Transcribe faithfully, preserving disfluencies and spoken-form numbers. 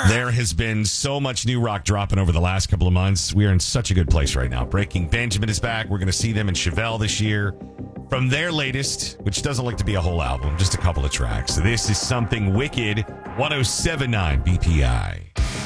There has been so much new rock dropping over the last couple of months. We are in such a good place right now. Breaking Benjamin is back. We're going to see them in Chevelle this year. From their latest, which doesn't look to be a whole album, just a couple of tracks. This is Something Wicked, one oh seven point nine B P I.